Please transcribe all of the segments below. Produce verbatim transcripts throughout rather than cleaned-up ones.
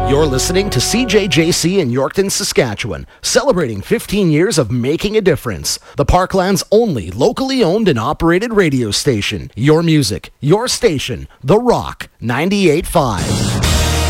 You're listening to C J J C in Yorkton, Saskatchewan, celebrating fifteen years of making a difference. The Parkland's only locally owned and operated radio station. Your music, your station, The Rock, ninety-eight point five.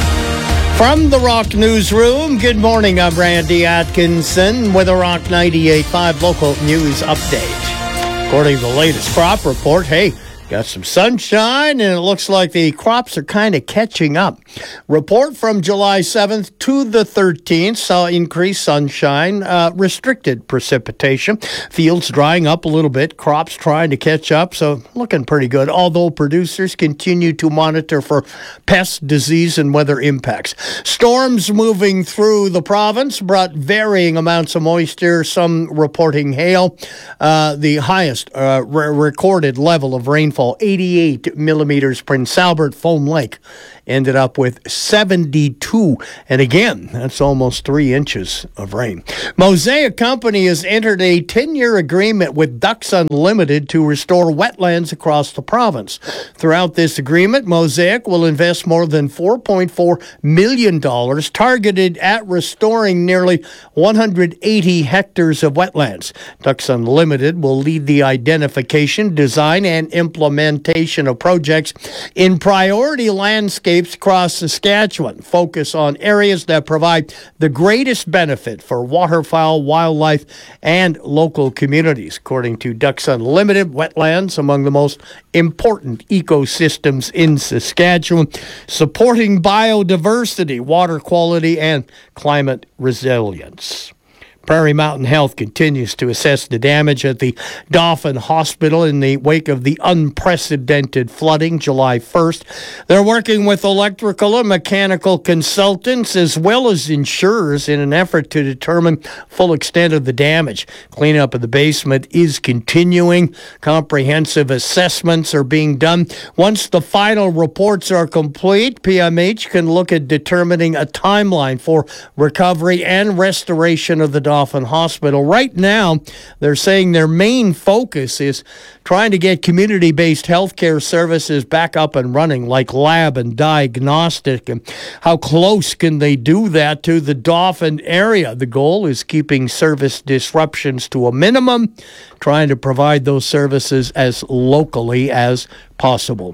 From the Rock Newsroom, good morning. I'm Randy Atkinson with a Rock ninety-eight point five local news update. According to the latest crop report, hey, got some sunshine, and it looks like the crops are kind of catching up. Report from July seventh to the thirteenth saw increased sunshine, uh, restricted precipitation. Fields drying up a little bit, crops trying to catch up, so looking pretty good. Although producers continue to monitor for pest, disease, and weather impacts. Storms moving through the province brought varying amounts of moisture, some reporting hail. Uh, the highest uh, re- recorded level of rainfall, eighty-eight millimeters. Prince Albert Foam Lake ended up with seventy-two. And again, that's almost three inches of rain. Mosaic Company has entered a ten-year agreement with Ducks Unlimited to restore wetlands across the province. Throughout this agreement, Mosaic will invest more than four point four million dollars targeted at restoring nearly one hundred eighty hectares of wetlands. Ducks Unlimited will lead the identification, design, and implementation of projects in priority landscapes across Saskatchewan. Focus on areas that provide the greatest benefit for waterfowl, wildlife, and local communities. According to Ducks Unlimited, wetlands among the most important ecosystems in Saskatchewan, supporting biodiversity, water quality, and climate resilience. Prairie Mountain Health continues to assess the damage at the Dauphin Hospital in the wake of the unprecedented flooding July first. They're working with electrical and mechanical consultants as well as insurers in an effort to determine full extent of the damage. Cleanup of the basement is continuing. Comprehensive assessments are being done. Once the final reports are complete, P M H can look at determining a timeline for recovery and restoration of the Dauphin Hospital. Right now, they're saying their main focus is trying to get community-based healthcare services back up and running, like lab and diagnostic. And how close can they do that to the Dauphin area? The goal is keeping service disruptions to a minimum, trying to provide those services as locally as possible.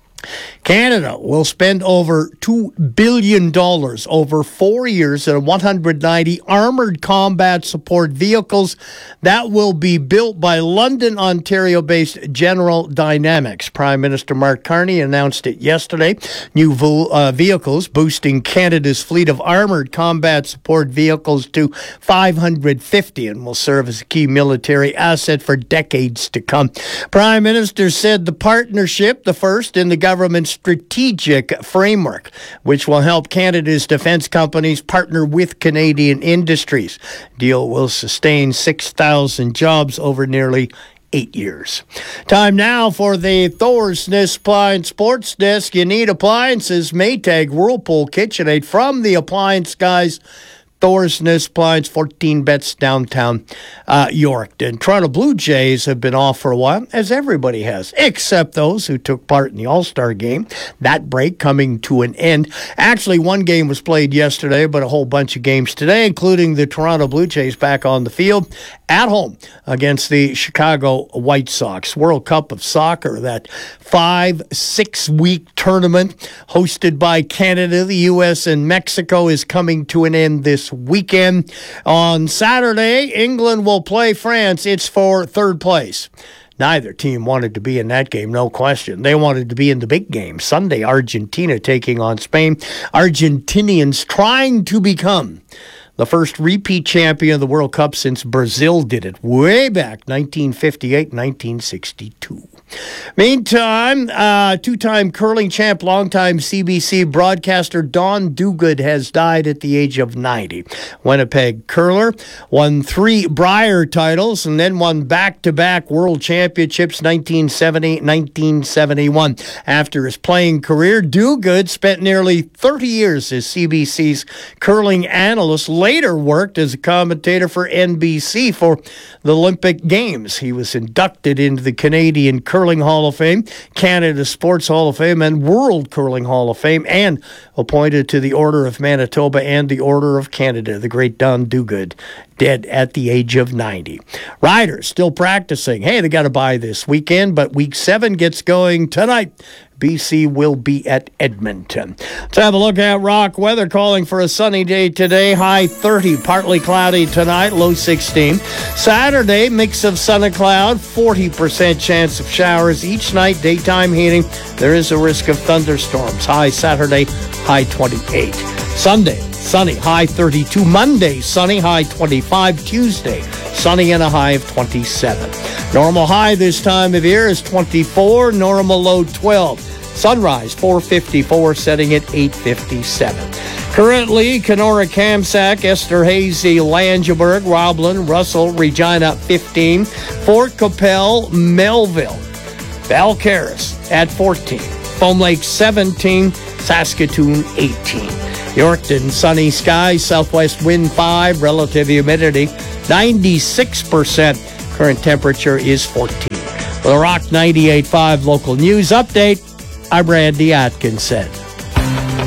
Canada will spend over two billion dollars over four years on one hundred ninety armored combat support vehicles that will be built by London, Ontario-based General Dynamics. Prime Minister Mark Carney announced it yesterday. New vo- uh, vehicles boosting Canada's fleet of armored combat support vehicles to five hundred fifty and will serve as a key military asset for decades to come. Prime Minister said the partnership, the first in the government's strategic framework, which will help Canada's defense companies partner with Canadian industries. Deal will sustain six thousand jobs over nearly eight years. Time now for the Thorsness Appliance Sports Desk. You need appliances, Maytag, Whirlpool, KitchenAid from the appliance guys. Thorsness Appliance, fourteen bets downtown uh, Yorkton. Toronto Blue Jays have been off for a while, as everybody has, except those who took part in the All-Star game. That break coming to an end. Actually, one game was played yesterday, but a whole bunch of games today, including the Toronto Blue Jays back on the field at home against the Chicago White Sox. World Cup of Soccer, that five, six-week tournament hosted by Canada, the U S, and Mexico is coming to an end this weekend. On Saturday, England will play France. It's for third place. Neither team wanted to be in that game, no question. They wanted to be in the big game. Sunday, Argentina taking on Spain. Argentinians trying to become the first repeat champion of the World Cup since Brazil did it way back, nineteen fifty-eight, nineteen sixty-two. Meantime, uh, two-time curling champ, longtime C B C broadcaster Don Duguid has died at the age of ninety. Winnipeg curler, won three Brier titles and then won back-to-back world championships, nineteen seventy, nineteen seventy-one. After his playing career, Duguid spent nearly thirty years as C B C's curling analyst, later worked as a commentator for N B C for the Olympic Games. He was inducted into the Canadian Curling Curling Hall of Fame, Canada Sports Hall of Fame, and World Curling Hall of Fame, and appointed to the Order of Manitoba and the Order of Canada. The great Don Duguid, dead at the age of ninety. Riders still practicing. Hey, they got to buy this weekend, but week seven gets going tonight. B C will be at Edmonton. Let's have a look at rock weather. Calling for a sunny day today. High thirty, partly cloudy tonight, low sixteen. Saturday, mix of sun and cloud, forty percent chance of showers each night. Daytime heating. There is a risk of thunderstorms. High Saturday, high twenty-eight. Sunday, sunny, high thirty-two. Monday, sunny, high twenty-five. Tuesday, sunny and a high of twenty-seven. Normal high this time of year is twenty-four. Normal low twelve. Sunrise four fifty-four, setting at eight fifty-seven. Currently, Kenora, Kamsack, Esterhazy, Langeberg, Roblin, Russell, Regina fifteen. Fort Capel, Melville, Balcarres at fourteen. Foam Lake seventeen. Saskatoon eighteen. Yorkton, sunny skies, southwest wind five, relative humidity ninety-six percent. Current temperature is fourteen. For the Rock ninety-eight point five local news update, I'm Randy Atkinson.